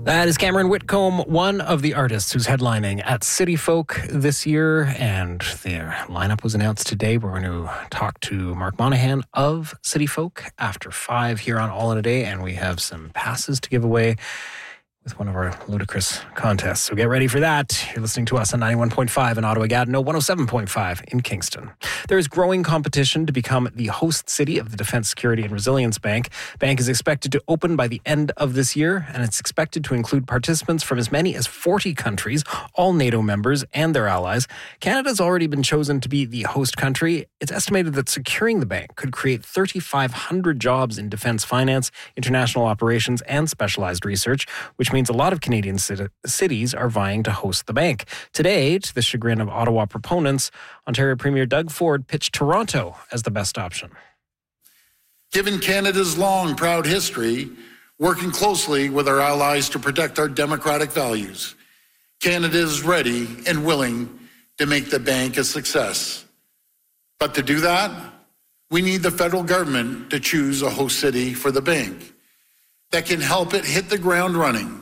That is Cameron Whitcomb, one of the artists who's headlining at City Folk this year, and their lineup was announced today. We're going to talk to Mark Monahan of City Folk after 5 here on All in a Day, and we have some passes to give away with one of our ludicrous contests. So get ready for that. You're listening to us on 91.5 in Ottawa-Gatineau, 107.5 in Kingston. There is growing competition to become the host city of the Defence Security and Resilience Bank. Bank is expected to open by the end of this year, and it's expected to include participants from as many as 40 countries, all NATO members and their allies. Canada's already been chosen to be the host country. It's estimated that securing the bank could create 3,500 jobs in defence finance, international operations, and specialized research, which means a lot of Canadian cities are vying to host the bank. Today, to the chagrin of Ottawa proponents, Ontario Premier Doug Ford pitched Toronto as the best option. Given Canada's long, proud history, working closely with our allies to protect our democratic values, Canada is ready and willing to make the bank a success. But to do that, we need the federal government to choose a host city for the bank that can help it hit the ground running.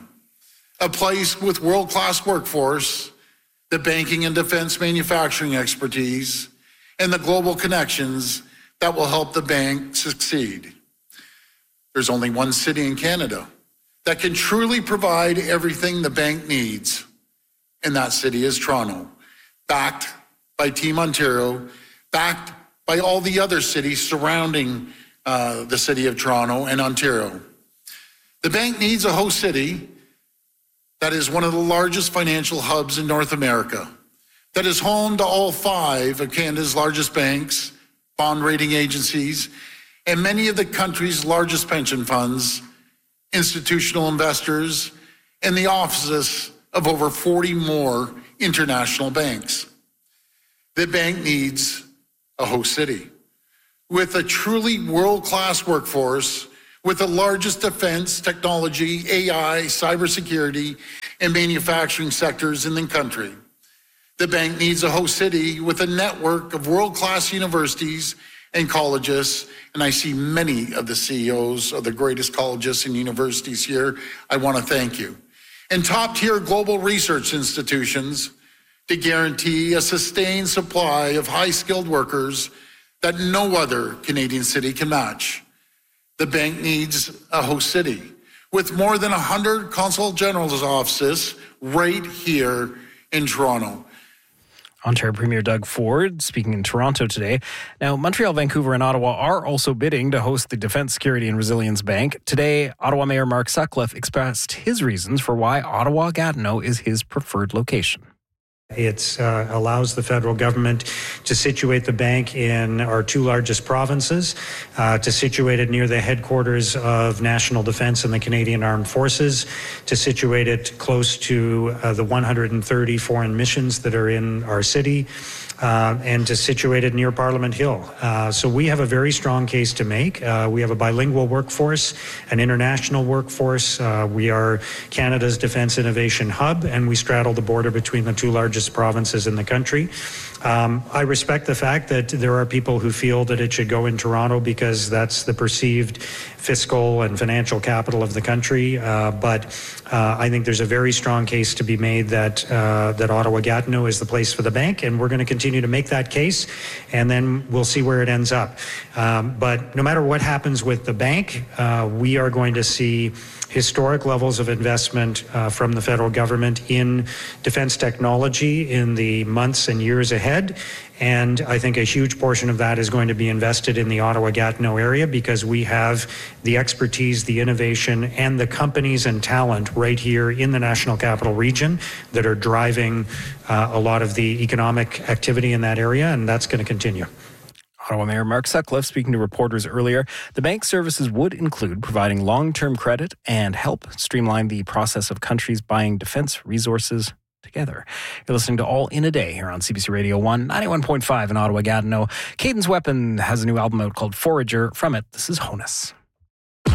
A place with world-class workforce, the banking and defense manufacturing expertise, and the global connections that will help the bank succeed. There's only one city in Canada that can truly provide everything the bank needs, and that city is Toronto, backed by Team Ontario, backed by all the other cities surrounding the city of Toronto and Ontario. The bank needs a host city that is one of the largest financial hubs in North America, that is home to all 5 of Canada's largest banks, bond rating agencies, and many of the country's largest pension funds, institutional investors, and the offices of over 40 more international banks. The bank needs a host city with a truly world-class workforce, with the largest defense, technology, AI, cybersecurity, and manufacturing sectors in the country. The bank needs a host city with a network of world-class universities and colleges, and I see many of the CEOs of the greatest colleges and universities here. I want to thank you. And top-tier global research institutions to guarantee a sustained supply of high-skilled workers that no other Canadian city can match. The bank needs a host city with more than 100 consul general's offices right here in Toronto. Ontario Premier Doug Ford speaking in Toronto today. Now, Montreal, Vancouver, and Ottawa are also bidding to host the Defence Security and Resilience Bank. Today, Ottawa Mayor Mark Sutcliffe expressed his reasons for why Ottawa-Gatineau is his preferred location. It allows the federal government to situate the bank in our 2 largest provinces, to situate it near the headquarters of national defense and the Canadian Armed Forces, to situate it close to the 130 foreign missions that are in our city, and to situate it near Parliament Hill. So we have a very strong case to make. We have a bilingual workforce, an international workforce. We are Canada's defense innovation hub, and we straddle the border between the 2 largest provinces in the country. I respect the fact that there are people who feel that it should go in Toronto because that's the perceived fiscal and financial capital of the country. But I think there's a very strong case to be made that Ottawa-Gatineau is the place for the bank, and we're going to continue to make that case, and then we'll see where it ends up. But no matter what happens with the bank, we are going to see historic levels of investment from the federal government in defense technology in the months and years ahead. And I think a huge portion of that is going to be invested in the Ottawa-Gatineau area because we have the expertise, the innovation, and the companies and talent right here in the National Capital Region that are driving a lot of the economic activity in that area, and that's going to continue. Ottawa Mayor Mark Sutcliffe speaking to reporters earlier. The bank's services would include providing long-term credit and help streamline the process of countries buying defense resources together. You're listening to All in a Day here on CBC Radio 1, 91.5 in Ottawa-Gatineau. Cadence Weapon has a new album out called Forager. From it, this is Honus.